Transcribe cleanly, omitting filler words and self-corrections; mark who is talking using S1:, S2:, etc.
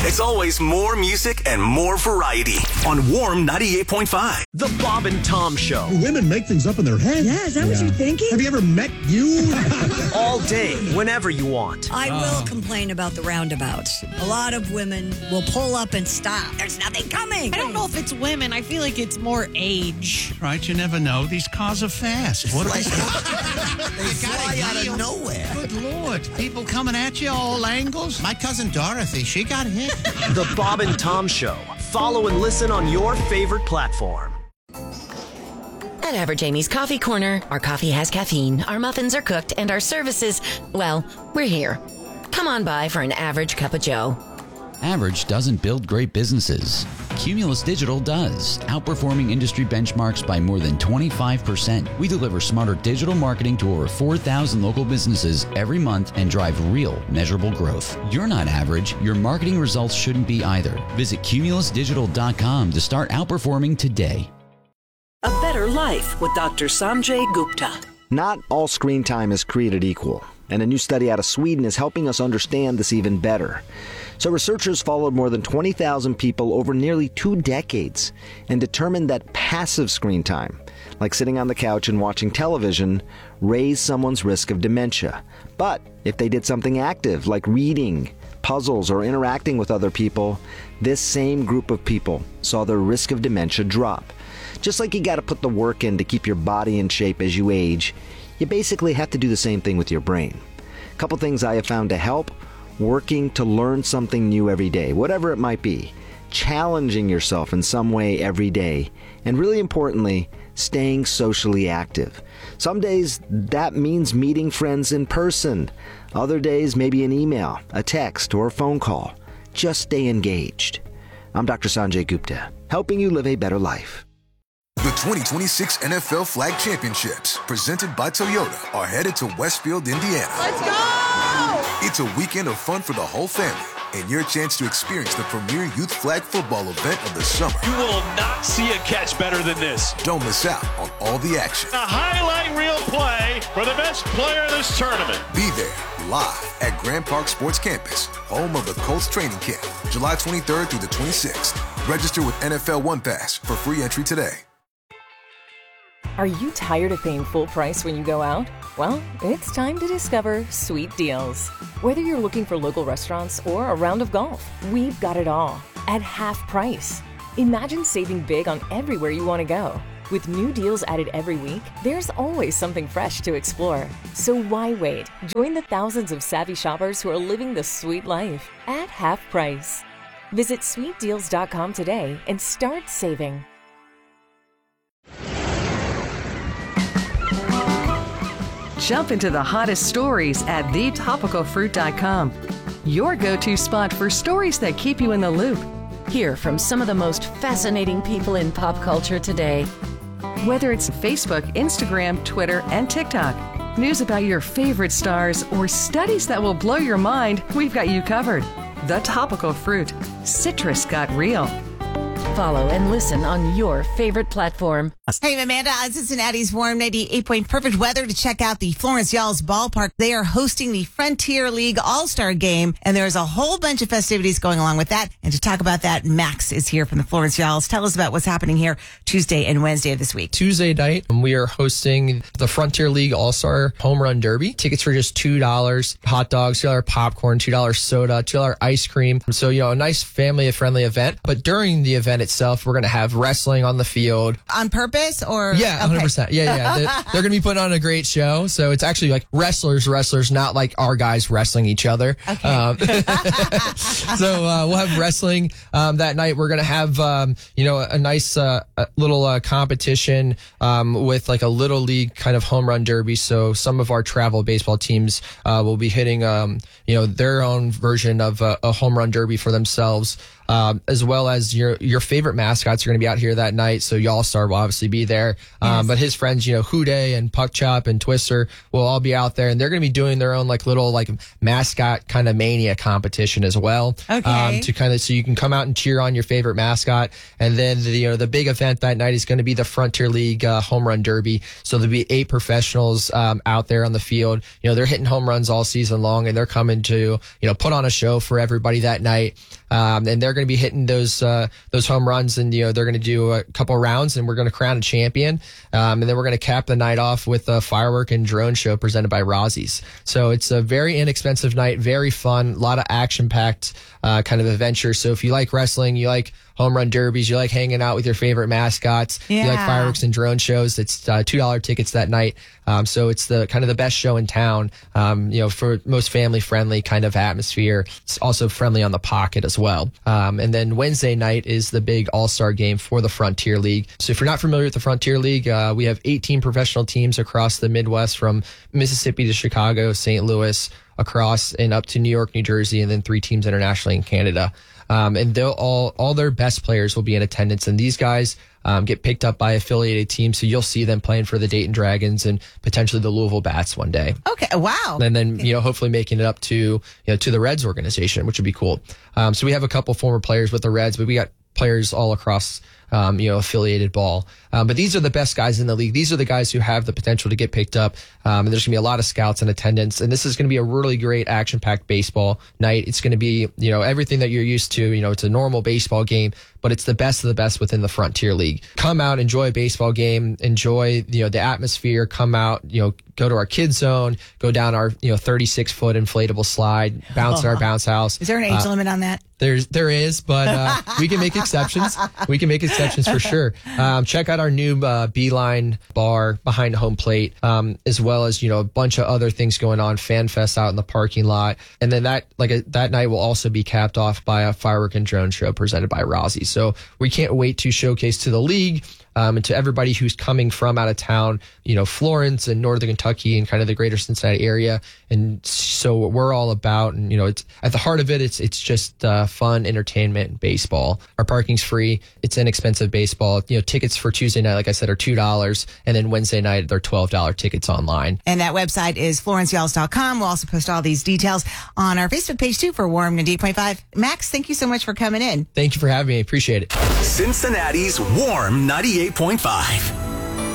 S1: It's always more music and more variety on Warm 98.5.
S2: The Bob and Tom Show.
S3: Women make things up in their head.
S4: Yeah, is that what you're thinking?
S3: Have you ever met you?
S2: All day, whenever you want.
S4: I will complain about the roundabouts. A lot of women will pull up and stop. There's nothing coming.
S5: I don't know if it's women. I feel like it's more age.
S6: Right, you never know. These cars are fast. What
S7: They fly out of nowhere.
S6: Good Lord. People coming at you all angles. My cousin Dorothy, she got hit.
S2: The Bob and Tom Show. Follow and listen on your favorite platform.
S8: At Average Amy's Coffee Corner, our coffee has caffeine, our muffins are cooked, and our services, well, we're here. Come on by for an average cup of joe.
S9: Average doesn't build great businesses. Cumulus Digital does, outperforming industry benchmarks by more than 25%. We deliver smarter digital marketing to over 4,000 local businesses every month and drive real, measurable growth. You're not average. Your marketing results shouldn't be either. Visit cumulusdigital.com to start outperforming today.
S10: A Better Life with Dr. Sanjay Gupta.
S11: Not all screen time is created equal, and a new study out of Sweden is helping us understand this even better. So researchers followed more than 20,000 people over nearly 2 decades and determined that passive screen time, like sitting on the couch and watching television, raised someone's risk of dementia. But if they did something active, like reading, puzzles, or interacting with other people, this same group of people saw their risk of dementia drop. Just like you got to put the work in to keep your body in shape as you age, you basically have to do the same thing with your brain. A couple things I have found to help: working to learn something new every day, whatever it might be, challenging yourself in some way every day, and really importantly, staying socially active. Some days that means meeting friends in person. Other days, maybe an email, a text, or a phone call. Just stay engaged. I'm Dr. Sanjay Gupta, helping you live a better life.
S12: The 2026 NFL Flag Championships, presented by Toyota, are headed to Westfield, Indiana.
S5: Let's go!
S12: It's a weekend of fun for the whole family and your chance to experience the premier youth flag football event of the summer.
S13: You will not see a catch better than this.
S12: Don't miss out on all the action.
S13: A highlight reel play for the best player in this tournament.
S12: Be there live at Grand Park Sports Campus, home of the Colts training camp, July 23rd through the 26th. Register with NFL One Pass for free entry today.
S14: Are you tired of paying full price when you go out? Well, it's time to discover Sweet Deals. Whether you're looking for local restaurants or a round of golf, we've got it all at half price. Imagine saving big on everywhere you want to go. With new deals added every week, there's always something fresh to explore. So why wait? Join the thousands of savvy shoppers who are living the sweet life at half price. Visit sweetdeals.com today and start saving.
S15: Jump into the hottest stories at thetopicalfruit.com. Your go-to spot for stories that keep you in the loop.
S8: Hear from some of the most fascinating people in pop culture today.
S15: Whether it's Facebook, Instagram, Twitter, and TikTok, news about your favorite stars, or studies that will blow your mind, we've got you covered. The Topical Fruit. Citrus got real.
S8: Follow and listen on your favorite platform.
S5: Hey, I'm Amanda. Cincinnati's Warm 98 perfect weather to check out the Florence Yalls Ballpark. They are hosting the Frontier League All-Star Game, and there's a whole bunch of festivities going along with that. And to talk about that, Max is here from the Florence Yalls. Tell us about what's happening here Tuesday and Wednesday of this week.
S16: Tuesday night, we are hosting the Frontier League All-Star Home Run Derby. Tickets for just $2. Hot dogs, $2 popcorn, $2 soda, $2 ice cream. So, a nice family-friendly event. But during the event itself, we're going to have wrestling on the field.
S5: On purpose or?
S16: Yeah, 100%. Okay. Yeah. They're going to be putting on a great show. So it's actually like wrestlers, not like our guys wrestling each other.
S5: Okay.
S16: So we'll have wrestling that night. We're going to have, a nice little competition with like a little league kind of home run derby. So some of our travel baseball teams will be hitting, their own version of a home run derby for themselves. as well as your favorite mascots are going to be out here that night. So Y'all-Star will obviously be there. But his friends, Houday and Puck Chop and Twister will all be out there, and they're going to be doing their own little mascot kind of mania competition as well.
S5: Okay.
S16: So you can come out and cheer on your favorite mascot. And then the big event that night is going to be the Frontier League Home Run Derby. So there'll be 8 professionals out there on the field. They're hitting home runs all season long, and they're coming to put on a show for everybody that night. And they're going to be hitting those home runs, and they're going to do a couple rounds, and we're going to crown a champion. And then we're going to cap the night off with a firework and drone show presented by Rosie's. So it's a very inexpensive night, very fun, a lot of action-packed kind of adventure. So if you like wrestling, you like home run derbies, you like hanging out with your favorite mascots, you like fireworks and drone shows, it's $2 tickets that night. So it's the kind of the best show in town, for most family friendly kind of atmosphere. It's also friendly on the pocket as well. And then Wednesday night is the big all-star game for the Frontier League. So if you're not familiar with the Frontier League, we have 18 professional teams across the Midwest, from Mississippi to Chicago, St. Louis, across and up to New York, New Jersey, and then 3 teams internationally in Canada. And they'll all their best players will be in attendance, and these guys get picked up by affiliated teams, so you'll see them playing for the Dayton Dragons and potentially the Louisville Bats one day.
S5: Okay, wow.
S16: And then hopefully making it up to to the Reds organization, which would be cool. So we have a couple former players with the Reds, but we got players all across affiliated ball. But these are the best guys in the league. These are the guys who have the potential to get picked up. And there's going to be a lot of scouts in attendance. And this is going to be a really great action-packed baseball night. It's going to be, everything that you're used to. It's a normal baseball game, but it's the best of the best within the Frontier League. Come out, enjoy a baseball game, enjoy, the atmosphere, come out, go to our kids zone, go down our, 36-foot inflatable slide, bounce at our bounce house.
S5: Is there an age limit on that?
S16: There is, but we can make exceptions. We can make exceptions for sure. Check out our new Beeline bar behind home plate, as well as a bunch of other things going on. Fan Fest out in the parking lot, and then that night will also be capped off by a firework and drone show presented by Rossi. So we can't wait to showcase to the league. And to everybody who's coming from out of town, Florence and Northern Kentucky and kind of the greater Cincinnati area. And so what we're all about, and, it's at the heart of it, it's just fun entertainment, baseball. Our parking's free. It's inexpensive baseball. Tickets for Tuesday night, like I said, are $2. And then Wednesday night, they're $12 tickets online.
S5: And that website is FlorenceYalls.com. We'll also post all these details on our Facebook page, too, for Warm 98.5. Max, thank you so much for coming in.
S16: Thank you for having me. I appreciate it.
S1: Cincinnati's Warm 98.5.